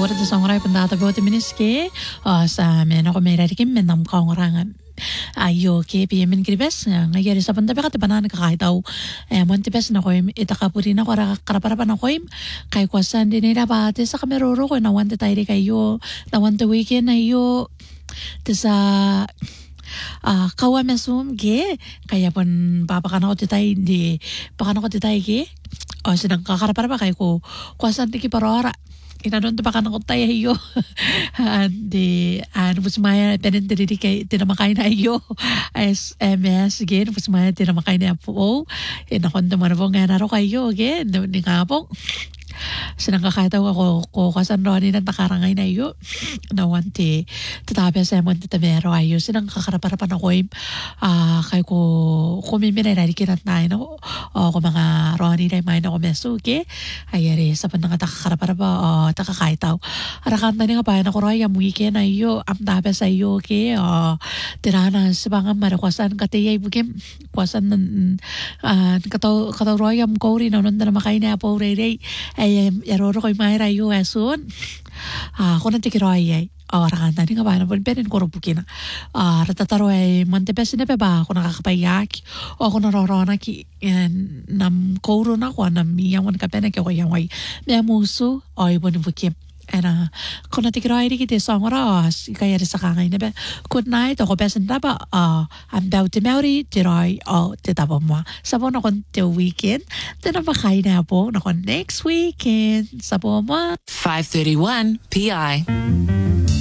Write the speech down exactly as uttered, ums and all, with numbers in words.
Ora de songra pendata bote miniske sa men ako may rarikim men nam kaungrang ayo ke pi men gribes ngayari sa panda bekat banan ka daw eh monte bes na ko itakapuri na ko ra karapara na ko kay kwasan din ira ba te sa kameroro ko na wante tayri kayo na wante weekend ayo te sa ah kawa mesum ge kaya pun papa kana ko titay di pakana ko titay ge o sinang kakarapara ba kay ko kwasan tiki parora inanon to pakana ko tayo iyo di ano po sumaya penendiri kay tinamakay na iyo S M S again po sumaya tinamakay na po inakon to marabo nga naro kayo again di nga po sinang kakataw ako ko kasan roni ng takarangay na iyo na wanti tatabi sa mo tatabero ayo sinang kakaraparapan ako ah kay ko kumiminay na rikirat na ino o ko mga roni na may na ko mesuke ayari sa panang takakaraparapa o takakaitaw arakan na nga pa na ko roya weekend na iyo am tabi sa iyo ke o tirana sa mga marakwasan katiyay bukim kwasan uh, kataw kataw roya mo ko rin nonon na makay na po rere ay eroro ko may rayo asun ah ko nanti kiroy ay orang kan tadi ngapain pun perin ko rupukin ah ratataro ay mantepes na pa ba ako nakakapayak o ako narorona ki nam koro na ko nam yawan ka pena ki ko yaway may muso ay bon bukim ana ko nanti kiroy ri kite songras kaya sa kangay na ba good night ako pesen na ba ah am daw ti Mary tiroy o ti tabo mo sabon ako ti weekend tena ba kay na po na next weekend sabon mo five thirty-one P I